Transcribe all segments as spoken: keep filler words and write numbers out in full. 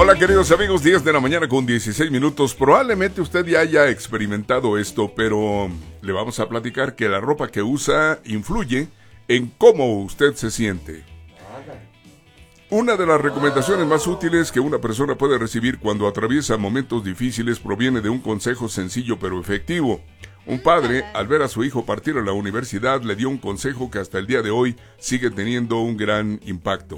Hola queridos amigos, diez de la mañana con dieciséis minutos. Probablemente usted ya haya experimentado esto, pero le vamos a platicar que la ropa que usa influye en cómo usted se siente. Una de las recomendaciones más útiles que una persona puede recibir cuando atraviesa momentos difíciles proviene de un consejo sencillo pero efectivo. Un padre, al ver a su hijo partir a la universidad, le dio un consejo que hasta el día de hoy sigue teniendo un gran impacto.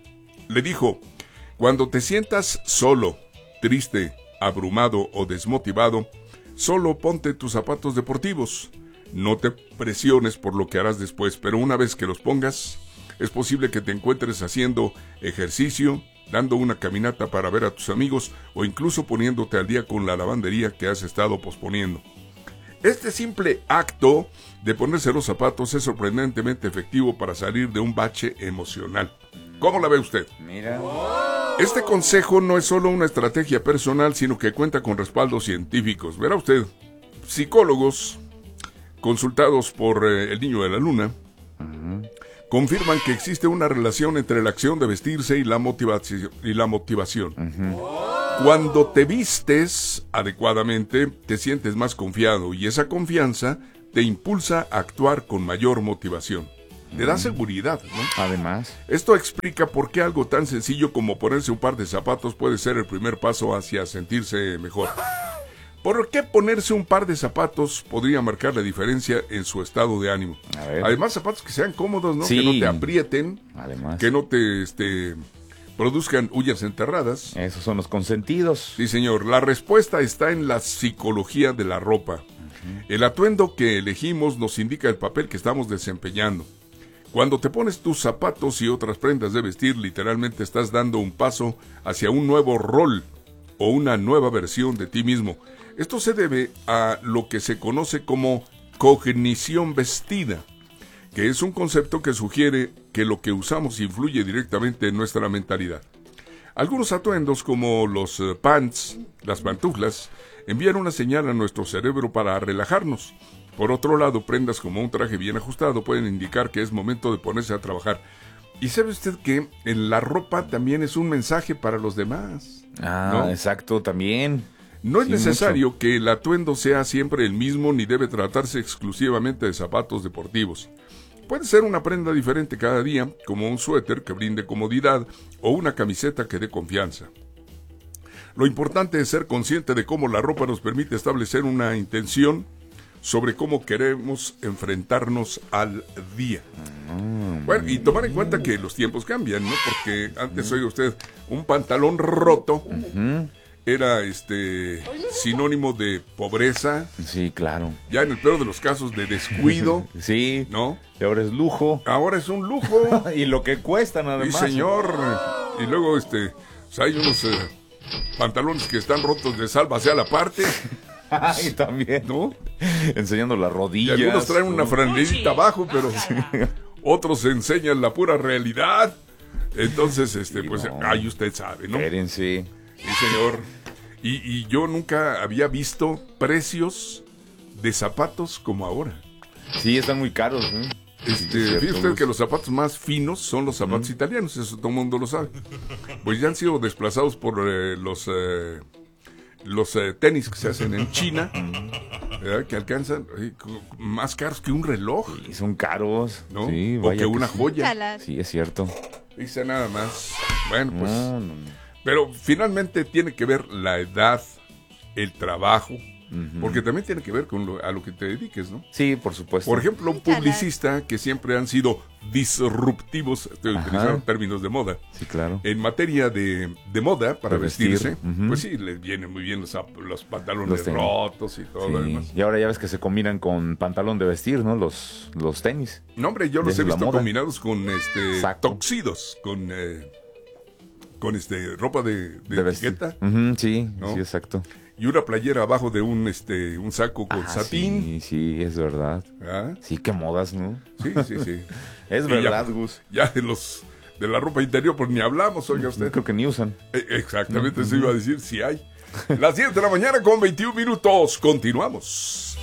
Le dijo: cuando te sientas solo, triste, abrumado o desmotivado, solo ponte tus zapatos deportivos. No te presiones por lo que harás después, pero una vez que los pongas, es posible que te encuentres haciendo ejercicio, dando una caminata para ver a tus amigos o incluso poniéndote al día con la lavandería que has estado posponiendo. Este simple acto de ponerse los zapatos es sorprendentemente efectivo para salir de un bache emocional. ¿Cómo la ve usted? Mira. Este consejo no es solo una estrategia personal, sino que cuenta con respaldos científicos. Verá usted, psicólogos consultados por eh, el Niño de la Luna uh-huh. confirman que existe una relación entre la acción de vestirse y la motivación. Y la motivación. Uh-huh. Cuando te vistes adecuadamente, te sientes más confiado y esa confianza te impulsa a actuar con mayor motivación. Te da seguridad, ¿no? Además. Esto explica por qué algo tan sencillo como ponerse un par de zapatos puede ser el primer paso hacia sentirse mejor. ¿Por qué ponerse un par de zapatos podría marcar la diferencia en su estado de ánimo? A ver. Además, zapatos que sean cómodos, ¿no? Sí. Que no te aprieten. Además. Que no te este, produzcan uñas enterradas. Esos son los consentidos. Sí, señor. La respuesta está en la psicología de la ropa. Uh-huh. El atuendo que elegimos nos indica el papel que estamos desempeñando. Cuando te pones tus zapatos y otras prendas de vestir, literalmente estás dando un paso hacia un nuevo rol o una nueva versión de ti mismo. Esto se debe a lo que se conoce como cognición vestida, que es un concepto que sugiere que lo que usamos influye directamente en nuestra mentalidad. Algunos atuendos como los uh, pants, las pantuflas, envían una señal a nuestro cerebro para relajarnos. Por otro lado, prendas como un traje bien ajustado pueden indicar que es momento de ponerse a trabajar. ¿Y sabe usted que en la ropa también es un mensaje para los demás? Ah, ¿no? Exacto, también. No es sí, necesario mucho. que el atuendo sea siempre el mismo ni debe tratarse exclusivamente de zapatos deportivos. Puede ser una prenda diferente cada día, como un suéter que brinde comodidad o una camiseta que dé confianza. Lo importante es ser consciente de cómo la ropa nos permite establecer una intención sobre cómo queremos enfrentarnos al día. Mm, bueno, y tomar en cuenta que los tiempos cambian, ¿no? Porque antes, oiga usted, un pantalón roto uh-huh. era este sinónimo de pobreza. Sí, claro. Ya en el peor de los casos, de descuido. Sí. ¿No? Y ahora es lujo. Ahora es un lujo. Y lo que cuestan, además. Sí, señor. Y luego, este, pues hay unos eh, pantalones que están rotos de sálvase a la parte. Ay, también, ¿no? Enseñando las rodillas. Y algunos traen una franelita abajo, pero otros enseñan la pura realidad. Entonces, este, sí, pues, no. Ay, usted sabe, ¿no? Espérense. Sí, señor. Y, y yo nunca había visto precios de zapatos como ahora. Sí, están muy caros, ¿eh? Este, sí, fíjate usted que los zapatos más finos son los zapatos uh-huh. italianos, eso todo el mundo lo sabe. Pues ya han sido desplazados por eh, los... Eh, los eh, tenis que se hacen en China, ¿verdad? Que alcanzan eh, más caros que un reloj. Sí, son caros, ¿no? Sí, o que, que una sí. joya. Sí, es cierto. Dice nada más. Bueno, pues. No, no, no. Pero finalmente tiene que ver la edad, el trabajo, uh-huh. porque también tiene que ver con lo, a lo que te dediques, ¿no? Sí, por supuesto. Por ejemplo, un publicista que siempre han sido disruptivos, estoy Ajá. utilizando términos de moda. Sí, claro. En materia de, de moda para de vestirse, vestir. uh-huh. pues sí, les vienen muy bien los, los pantalones los rotos y todo sí. lo demás. Y ahora ya ves que se combinan con pantalón de vestir, ¿no? Los, los tenis. No, hombre, yo los he visto moda. combinados con este toxidos, con eh, con este ropa de, de, de etiqueta. Uh-huh, sí, ¿no? sí, exacto. Y una playera abajo de un este un saco con ah, satín. Sí, sí, es verdad. ¿Ah? Sí, qué modas, ¿no? Sí, sí, sí. Es y verdad, ya, Gus. Ya de los de la ropa interior, pues ni hablamos, oiga usted. Creo que ni usan. Eh, exactamente, uh-huh. eso iba a decir, si hay. Las diez de la mañana con veintiún minutos. Continuamos.